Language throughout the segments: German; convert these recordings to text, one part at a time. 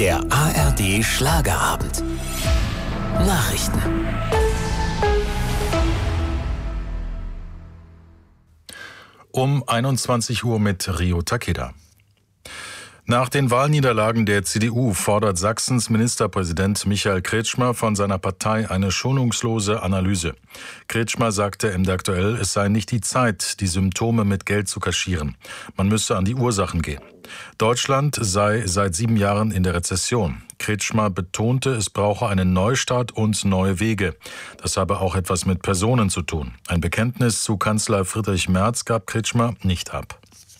Der ARD Schlagerabend. Nachrichten. Um 21 Uhr mit Rio Takeda. Nach den Wahlniederlagen der CDU fordert Sachsens Ministerpräsident Michael Kretschmer von seiner Partei eine schonungslose Analyse. Kretschmer sagte im Der Aktuell, es sei nicht die Zeit, die Symptome mit Geld zu kaschieren. Man müsse an die Ursachen gehen. Deutschland sei seit 7 Jahren in der Rezession. Kretschmer betonte, es brauche einen Neustart und neue Wege. Das habe auch etwas mit Personen zu tun. Ein Bekenntnis zu Kanzler Friedrich Merz gab Kretschmer nicht ab.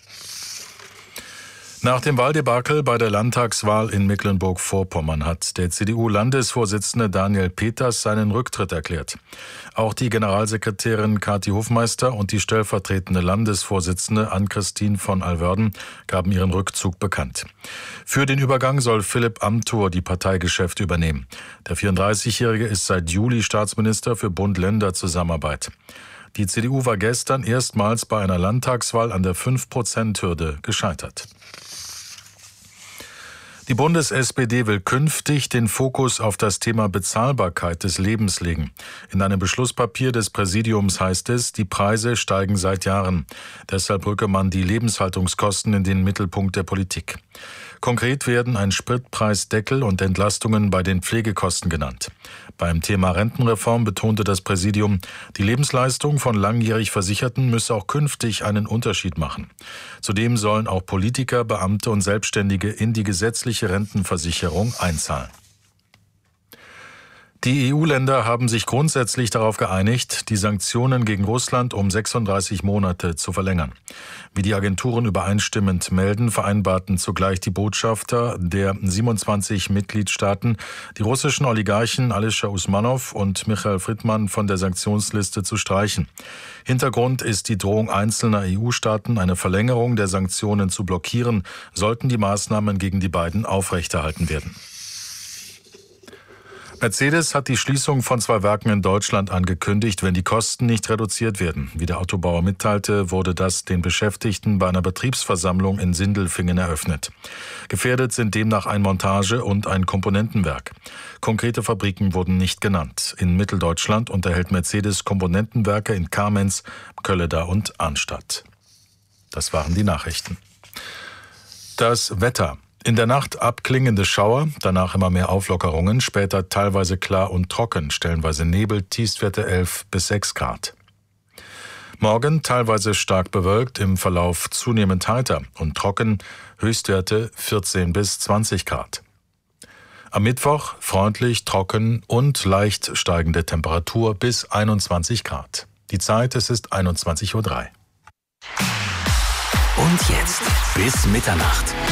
Nach dem Wahldebakel bei der Landtagswahl in Mecklenburg-Vorpommern hat der CDU-Landesvorsitzende Daniel Peters seinen Rücktritt erklärt. Auch die Generalsekretärin Kathi Hofmeister und die stellvertretende Landesvorsitzende Ann-Christine von Alverden gaben ihren Rückzug bekannt. Für den Übergang soll Philipp Amthor die Parteigeschäfte übernehmen. Der 34-Jährige ist seit Juli Staatsminister für Bund-Länder-Zusammenarbeit. Die CDU war gestern erstmals bei einer Landtagswahl an der 5%-Hürde gescheitert. Die Bundes-SPD will künftig den Fokus auf das Thema Bezahlbarkeit des Lebens legen. In einem Beschlusspapier des Präsidiums heißt es, die Preise steigen seit Jahren. Deshalb rücke man die Lebenshaltungskosten in den Mittelpunkt der Politik. Konkret werden ein Spritpreisdeckel und Entlastungen bei den Pflegekosten genannt. Beim Thema Rentenreform betonte das Präsidium, die Lebensleistung von langjährig Versicherten müsse auch künftig einen Unterschied machen. Zudem sollen auch Politiker, Beamte und Selbstständige in die gesetzliche Rentenversicherung einzahlen. Die EU-Länder haben sich grundsätzlich darauf geeinigt, die Sanktionen gegen Russland um 36 Monate zu verlängern. Wie die Agenturen übereinstimmend melden, vereinbarten zugleich die Botschafter der 27 Mitgliedstaaten, die russischen Oligarchen Alisher Usmanov und Michail Fridman von der Sanktionsliste zu streichen. Hintergrund ist die Drohung einzelner EU-Staaten, eine Verlängerung der Sanktionen zu blockieren, sollten die Maßnahmen gegen die beiden aufrechterhalten werden. Mercedes hat die Schließung von 2 Werken in Deutschland angekündigt, wenn die Kosten nicht reduziert werden. Wie der Autobauer mitteilte, wurde das den Beschäftigten bei einer Betriebsversammlung in Sindelfingen eröffnet. Gefährdet sind demnach ein Montage- und ein Komponentenwerk. Konkrete Fabriken wurden nicht genannt. In Mitteldeutschland unterhält Mercedes Komponentenwerke in Kamenz, Kölleda und Arnstadt. Das waren die Nachrichten. Das Wetter. In der Nacht abklingende Schauer, danach immer mehr Auflockerungen, später teilweise klar und trocken, stellenweise Nebel, Tiefstwerte 11 bis 6 Grad. Morgen teilweise stark bewölkt, im Verlauf zunehmend heiter und trocken, Höchstwerte 14 bis 20 Grad. Am Mittwoch freundlich, trocken und leicht steigende Temperatur bis 21 Grad. Die Zeit, es ist 21:03 Uhr. Und jetzt bis Mitternacht.